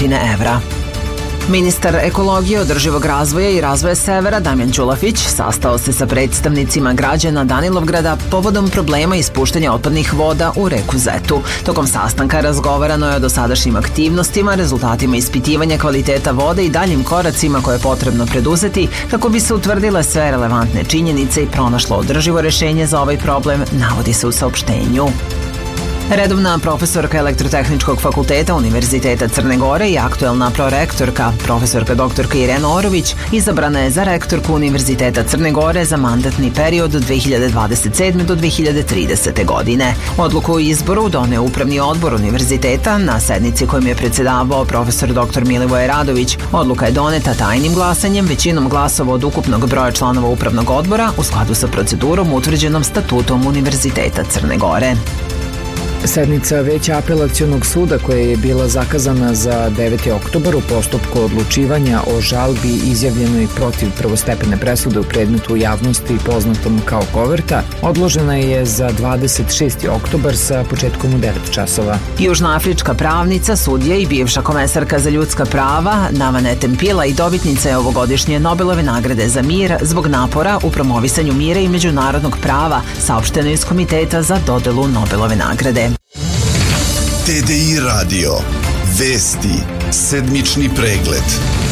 200 evra. Ministar ekologije, održivog razvoja i razvoja Severa Damjan Ćulafić sastao se sa predstavnicima građana Danilovgrada povodom problema ispuštanja otpadnih voda u reku Zetu. Tokom sastanka razgovarano je o dosadašnjim aktivnostima, rezultatima ispitivanja kvaliteta vode i daljim koracima koje je potrebno preduzeti kako bi se utvrdile sve relevantne činjenice i pronašlo održivo rešenje za ovaj problem, navodi se u saopštenju. Redovna profesorka Elektrotehničkog fakulteta Univerziteta Crne Gore i aktuelna prorektorka, profesorka doktorka Irena Orović, izabrana je za rektorku Univerziteta Crne Gore za mandatni period od 2027. do 2030. godine. Odluku o izboru doneo Upravni odbor univerziteta na sednici kojim je predsedavao profesor dr. Milivoje Radović. Odluka je doneta tajnim glasanjem, većinom glasova od ukupnog broja članova Upravnog odbora u skladu sa procedurom utvrđenom statutom Univerziteta Crne Gore. Sednica Veća apelacionog suda koja je bila zakazana za 9. oktobar u postupku odlučivanja o žalbi izjavljenoj protiv prvostepene presude u predmetu javnosti poznatom kao koverta, odložena je za 26. oktobar sa početkom u 9 časova. Južnoafrička pravnica, sudija i bivša komesarka za ljudska prava Navane Tempila i dobitnica je ovogodišnje Nobelove nagrade za mir zbog napora u promovisanju mira i međunarodnog prava, saopšteno iz Komiteta za dodelu Nobelove nagrade. TDI radio. Vesti. Sedmični pregled.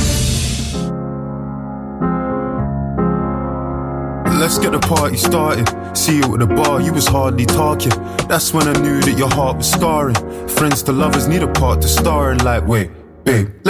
Let's get the party started. See you at the bar, you was hardly talking. That's when I knew that your heart was scarring. Friends to lovers need a part to star in, like, wait, babe,